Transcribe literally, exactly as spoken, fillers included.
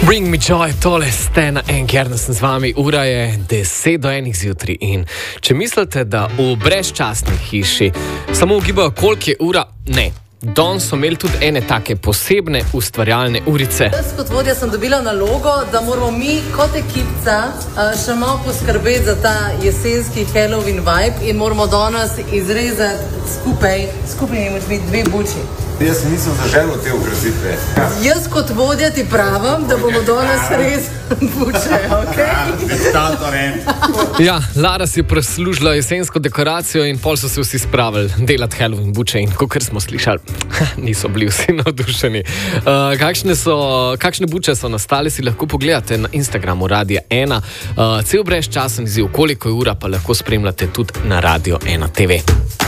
Bring me joy, tole ste na en, ker sem z vami, ura je deset do enih zjutraj in če mislite, da v brezčasni hiši samo ugibajo, koliko je ura, ne. Danes so imeli tudi ene take posebne ustvarjalne urice. Jaz kot vodja sem dobila nalogo, da moramo mi kot ekipca še malo poskrbeti za ta jesenski Halloween vibe in moramo danes izrezati skupaj, skupaj imaš biti dve buči. Jaz nisem zaželel te okrasitve. Jaz kot vodja ti pravim, da bomo danes res buče, ok? Ja, Lara si je preslužila jesensko dekoracijo in pol so se vsi spravili delati Halloween buče in kakor smo slišali, niso bili vsi navdušeni. Uh, kakšne, so, kakšne buče so nastale, si lahko pogledate na Instagramu Radia ena. Uh, cel brezčasen izziv, koliko je ura, pa lahko spremljate tudi na Radio ena te ve.